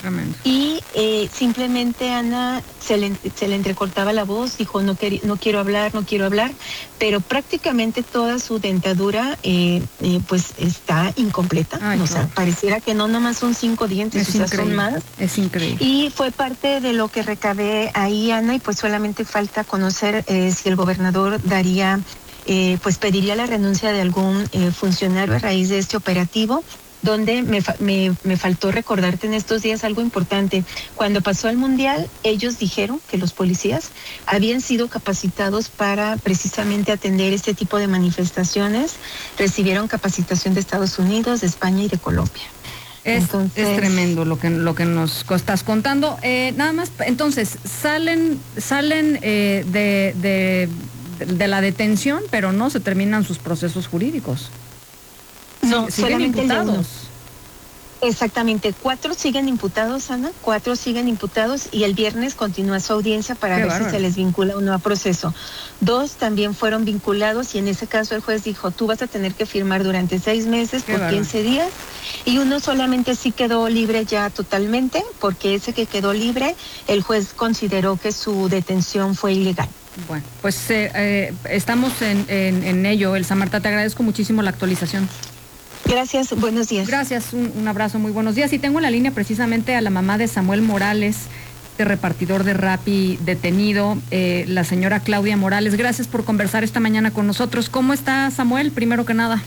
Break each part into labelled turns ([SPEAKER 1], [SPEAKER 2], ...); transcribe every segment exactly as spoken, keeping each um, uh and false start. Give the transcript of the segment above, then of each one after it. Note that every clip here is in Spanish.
[SPEAKER 1] Tremendo.
[SPEAKER 2] Y eh, simplemente Ana se le, se le entrecortaba la voz, dijo no, quer, no quiero hablar, no quiero hablar, pero prácticamente toda su dentadura eh, eh, pues está incompleta.
[SPEAKER 1] Ay,
[SPEAKER 2] o sea,
[SPEAKER 1] claro.
[SPEAKER 2] pareciera que no nomás son cinco dientes,
[SPEAKER 1] Es
[SPEAKER 2] o sea,
[SPEAKER 1] increíble,
[SPEAKER 2] son más.
[SPEAKER 1] es increíble.
[SPEAKER 2] Y fue parte de lo que recabé ahí, Ana, y pues solamente falta conocer eh, si el gobernador daría, eh, pues pediría la renuncia de algún eh, funcionario a raíz de este operativo, donde me, me, me faltó recordarte en estos días algo importante. Cuando pasó el Mundial, ellos dijeron que los policías habían sido capacitados para precisamente atender este tipo de manifestaciones. Recibieron capacitación de Estados Unidos, de España y de Colombia.
[SPEAKER 1] Es,
[SPEAKER 2] entonces,
[SPEAKER 1] es tremendo lo que lo que nos estás contando. Eh, nada más, entonces, salen salen eh, de, de, de la detención, pero no se terminan sus procesos jurídicos.
[SPEAKER 2] No,
[SPEAKER 1] Sí,
[SPEAKER 2] solamente
[SPEAKER 1] siguen imputados.
[SPEAKER 2] Exactamente, cuatro siguen imputados, Ana, cuatro siguen imputados y el viernes continúa su audiencia para
[SPEAKER 1] Qué
[SPEAKER 2] ver
[SPEAKER 1] bárbaro.
[SPEAKER 2] si se les vincula o no a proceso. Dos también fueron vinculados y en ese caso el juez dijo, tú vas a tener que firmar durante seis meses
[SPEAKER 1] Qué
[SPEAKER 2] por
[SPEAKER 1] bárbaro.
[SPEAKER 2] quince días y uno solamente sí quedó libre ya totalmente porque ese que quedó libre, el juez consideró que su detención fue ilegal.
[SPEAKER 1] Bueno, pues eh, eh, estamos en, en, en ello, Elsa Marta, te agradezco muchísimo la actualización.
[SPEAKER 2] Gracias, buenos días.
[SPEAKER 1] Gracias, un, un abrazo, muy buenos días. Y tengo en la línea precisamente a la mamá de Samuel Morales, de repartidor de Rappi detenido, eh, la señora Claudia Morales. Gracias por conversar esta mañana con nosotros. ¿Cómo está Samuel, primero que nada?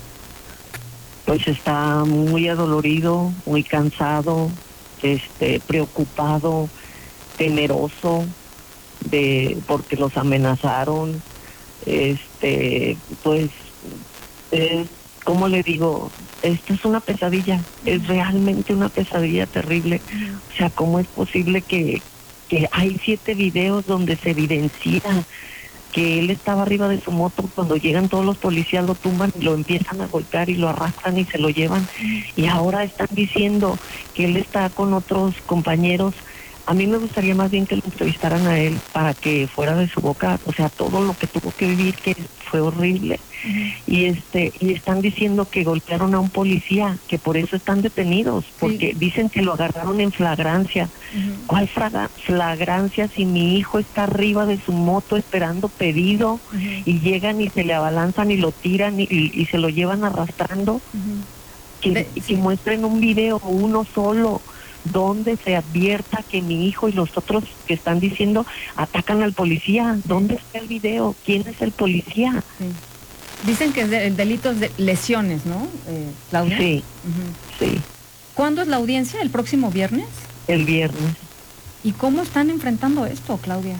[SPEAKER 3] Pues está muy adolorido, muy cansado, este, preocupado, temeroso de porque los amenazaron, este, pues, eh, ¿cómo le digo? Esto es una pesadilla, es realmente una pesadilla terrible. O sea, ¿cómo es posible que, que hay siete videos donde se evidencia que él estaba arriba de su moto, cuando llegan todos los policías lo tumban y lo empiezan a golpear y lo arrastran y se lo llevan? Y ahora están diciendo que él está con otros compañeros. A mí me gustaría más bien que lo entrevistaran a él para que fuera de su boca, o sea, todo lo que tuvo que vivir, que fue horrible. Uh-huh. Y este y están diciendo que golpearon a un policía, que por eso están detenidos, porque sí. Dicen que lo agarraron en flagrancia. Uh-huh. ¿Cuál fraga, flagrancia si mi hijo está arriba de su moto esperando pedido? Uh-huh. Y llegan y se le abalanzan y lo tiran y, y, y se lo llevan arrastrando? Uh-huh. Que, de, que sí. Muestren un video, uno solo, donde se advierta que mi hijo y los otros que están diciendo atacan al policía. ¿Dónde está el video? ¿Quién es el policía?
[SPEAKER 1] Sí. Dicen que es de, el delito es de lesiones, ¿no, eh, Claudia?
[SPEAKER 3] Sí, uh-huh. Sí.
[SPEAKER 1] ¿Cuándo es la audiencia? ¿El próximo viernes?
[SPEAKER 3] El viernes.
[SPEAKER 1] ¿Y cómo están enfrentando esto, Claudia?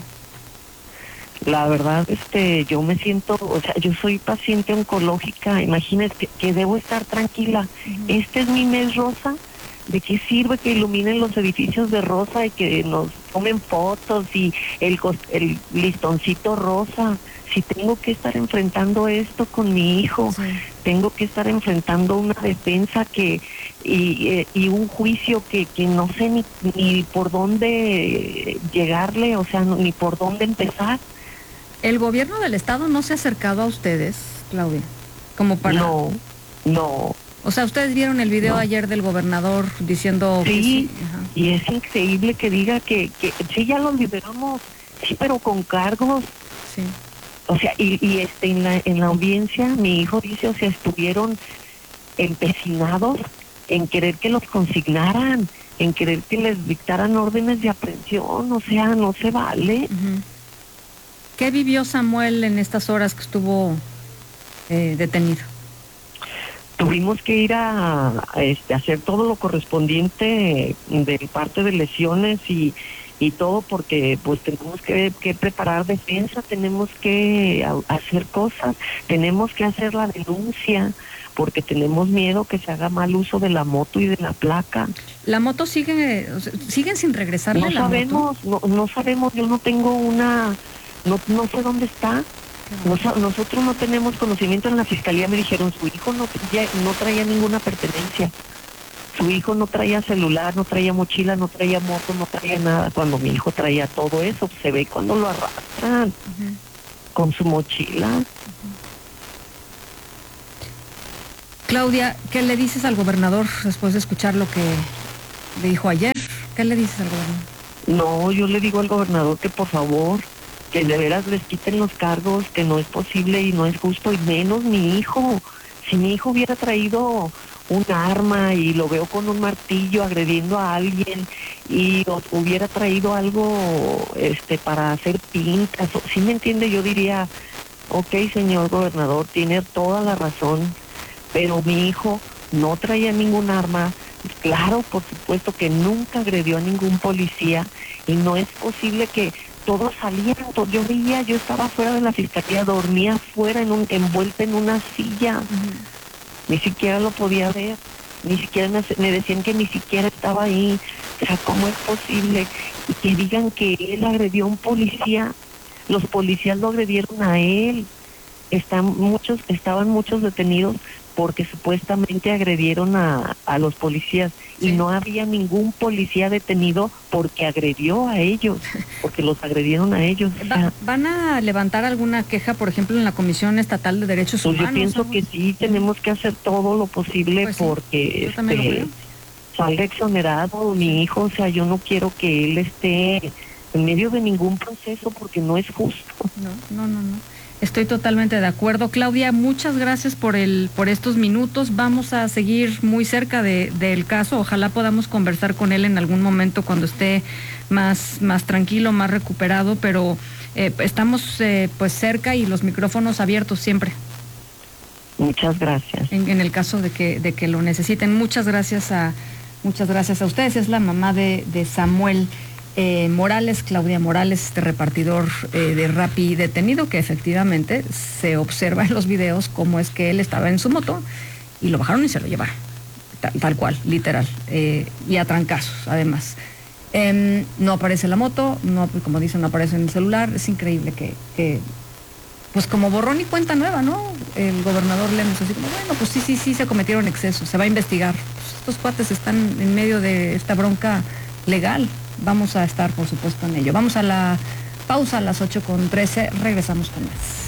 [SPEAKER 3] La verdad, este, yo me siento, o sea, yo soy paciente oncológica, imagínate que, que debo estar tranquila. Uh-huh. Este es mi mes rosa. ¿De qué sirve que iluminen los edificios de rosa y que nos tomen fotos y el, el listoncito rosa? Si tengo que estar enfrentando esto con mi hijo, sí. Tengo que estar enfrentando una defensa que y, y un juicio que, que no sé ni, ni por dónde llegarle, o sea, ni por dónde empezar.
[SPEAKER 1] ¿El gobierno del estado no se ha acercado a ustedes, Claudia? Como para...
[SPEAKER 3] No, no.
[SPEAKER 1] O sea, ustedes vieron el video no. ayer del gobernador diciendo...
[SPEAKER 3] Sí,
[SPEAKER 1] sí.
[SPEAKER 3] Y es increíble que diga que, que sí, ya los liberamos, sí, pero con cargos.
[SPEAKER 1] Sí.
[SPEAKER 3] O sea, y, y este en la, en la audiencia mi hijo dice, o sea, estuvieron empecinados en querer que los consignaran, en querer que les dictaran órdenes de aprehensión, o sea, no se vale.
[SPEAKER 1] Uh-huh. ¿Qué vivió Samuel en estas horas que estuvo eh, detenido?
[SPEAKER 3] Tuvimos que ir a, a este, hacer todo lo correspondiente de parte de lesiones y, y todo, porque pues tenemos que, que preparar defensa, tenemos que a, hacer cosas, tenemos que hacer la denuncia, porque tenemos miedo que se haga mal uso de la moto y de la placa.
[SPEAKER 1] ¿La moto sigue, siguen sin regresarle
[SPEAKER 3] no
[SPEAKER 1] la
[SPEAKER 3] sabemos,
[SPEAKER 1] moto?
[SPEAKER 3] No, no sabemos, yo no tengo una, no, no sé dónde está. Nos, nosotros no tenemos conocimiento. En la fiscalía me dijeron, su hijo no traía, no traía ninguna pertenencia. Su hijo no traía celular, no traía mochila, no traía moto, no traía nada. Cuando mi hijo traía todo eso, se ve cuando lo arrastran uh-huh. con su mochila. Uh-huh.
[SPEAKER 1] Claudia, ¿qué le dices al gobernador después de escuchar lo que le dijo ayer? ¿Qué le dices al gobernador?
[SPEAKER 3] No, yo le digo al gobernador que por favor, que de veras les quiten los cargos, que no es posible y no es justo, y menos mi hijo. Si mi hijo hubiera traído un arma y lo veo con un martillo agrediendo a alguien y hubiera traído algo este para hacer pintas, ¿sí me entiende? Yo diría, ok, señor gobernador, tiene toda la razón, pero mi hijo no traía ningún arma. Claro, por supuesto que nunca agredió a ningún policía y no es posible que todos salían. Yo veía, yo estaba fuera de la fiscalía, dormía fuera en un, envuelta en una silla. Uh-huh. Ni siquiera lo podía ver, ni siquiera me, me decían que ni siquiera estaba ahí. O sea, ¿cómo es posible? Y que digan que él agredió a un policía, los policías lo agredieron a él. Están muchos, estaban muchos detenidos porque supuestamente agredieron a, a los policías, sí. Y no había ningún policía detenido porque agredió a ellos, porque los agredieron a ellos. O sea,
[SPEAKER 1] ¿Van a levantar alguna queja, por ejemplo, en la Comisión Estatal de Derechos
[SPEAKER 3] pues
[SPEAKER 1] Humanos?
[SPEAKER 3] Yo pienso ¿no? que sí, tenemos que hacer todo lo posible pues sí, porque este, salga exonerado mi hijo. O sea, yo no quiero que él esté en medio de ningún proceso porque no es justo.
[SPEAKER 1] No, no, no, no. Estoy totalmente de acuerdo. Claudia, muchas gracias por el por estos minutos. Vamos a seguir muy cerca de, del caso. Ojalá podamos conversar con él en algún momento cuando esté más, más tranquilo, más recuperado, pero eh, estamos eh, pues cerca y los micrófonos abiertos siempre.
[SPEAKER 3] Muchas gracias.
[SPEAKER 1] En, en el caso de que, de que lo necesiten. Muchas gracias a, muchas gracias a ustedes. Es la mamá de, de Samuel Eh, Morales, Claudia Morales, este repartidor eh, de Rappi detenido, que efectivamente se observa en los videos cómo es que él estaba en su moto y lo bajaron y se lo llevaron, tal, tal cual, literal, eh, y a trancazos, además. Eh, no aparece la moto, no, como dicen, no aparece en el celular. Es increíble que, que, pues como borrón y cuenta nueva, ¿no? El gobernador Lemus así como, bueno, pues sí, sí, sí, se cometieron excesos, se va a investigar. Pues estos cuates están en medio de esta bronca legal. Vamos a estar, por supuesto, en ello. Vamos a la pausa a las ocho con trece, regresamos con más.